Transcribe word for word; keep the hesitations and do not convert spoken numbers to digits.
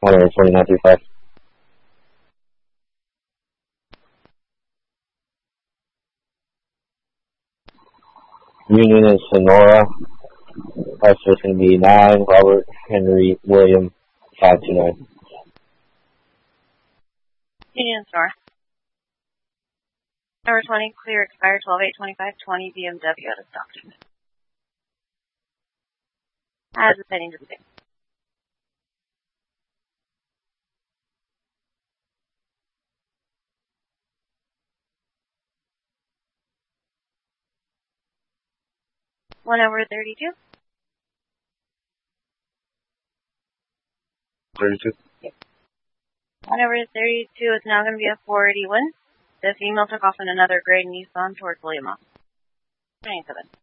one twenty-nine through five. Union and Sonora. That's just going to be nine. Robert Henry William five two nine. Union Sonora. Number twenty, clear, expire twelve eight twenty-five, twenty B M W out of Stockton. As it's heading to the base. One over thirty-two. thirty-two. Yep. One over thirty-two is now going to be a four eighty-one. The female took off in another gray Nissan towards William Moss. twenty-seven.